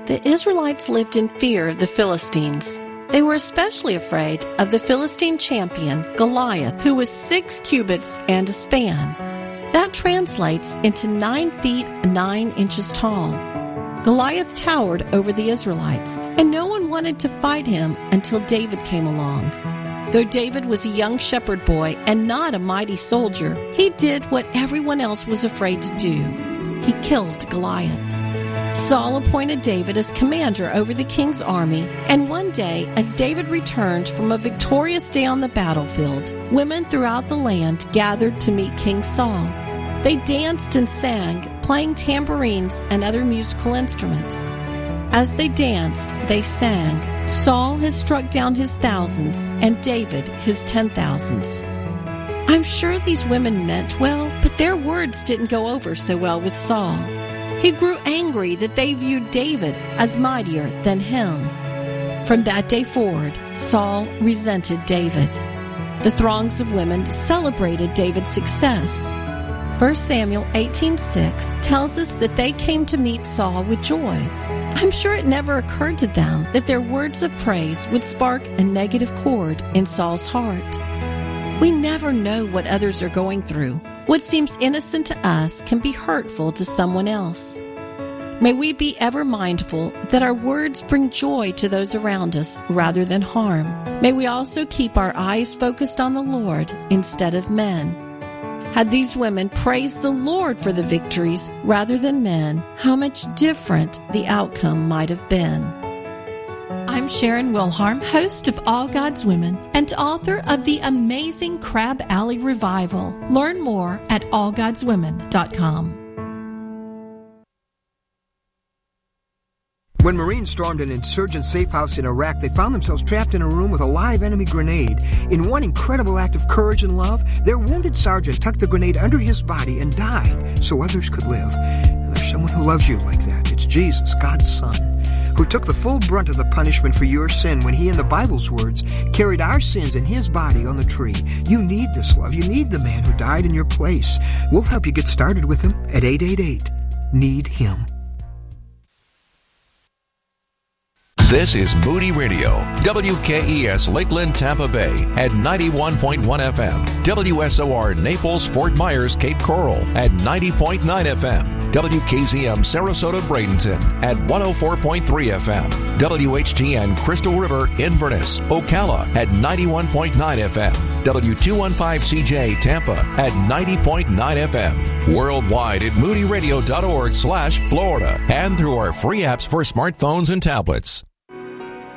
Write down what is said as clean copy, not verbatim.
The Israelites lived in fear of the Philistines. They were especially afraid of the Philistine champion, Goliath, who was 6 cubits and a span. That translates into 9 feet 9 inches tall. Goliath towered over the Israelites, and no one wanted to fight him until David came along. Though David was a young shepherd boy and not a mighty soldier, he did what everyone else was afraid to do. He killed Goliath. Saul appointed David as commander over the king's army, and one day, as David returned from a victorious day on the battlefield, women throughout the land gathered to meet King Saul. They danced and sang, playing tambourines and other musical instruments. As they danced, they sang, "Saul has struck down his thousands, and David his 10,000s." I'm sure these women meant well, but their words didn't go over so well with Saul. He grew angry that they viewed David as mightier than him. From that day forward, Saul resented David. The throngs of women celebrated David's success. 1 Samuel 18:6 tells us that they came to meet Saul with joy. I'm sure it never occurred to them that their words of praise would spark a negative chord in Saul's heart. We never know what others are going through. What seems innocent to us can be hurtful to someone else. May we be ever mindful that our words bring joy to those around us rather than harm. May we also keep our eyes focused on the Lord instead of men. Had these women praised the Lord for the victories rather than men, how much different the outcome might have been. I'm Sharon Wilharm, host of All God's Women and author of the amazing Crab Alley Revival. Learn more at allgodswomen.com. When Marines stormed an insurgent safe house in Iraq, they found themselves trapped in a room with a live enemy grenade. In one incredible act of courage and love, their wounded sergeant tucked the grenade under his body and died so others could live. And there's someone who loves you like that. It's Jesus, God's Son, who took the full brunt of the punishment for your sin when he, in the Bible's words, carried our sins in his body on the tree. You need this love. You need the man who died in your place. We'll help you get started with him at 888-NEED-HIM. This is Moody Radio, WKES Lakeland, Tampa Bay at 91.1 FM, WSOR Naples, Fort Myers, Cape Coral at 90.9 FM, WKZM Sarasota, Bradenton at 104.3 FM, WHGN Crystal River, Inverness, Ocala at 91.9 FM, W215CJ Tampa at 90.9 FM, worldwide at moodyradio.org/Florida, and through our free apps for smartphones and tablets.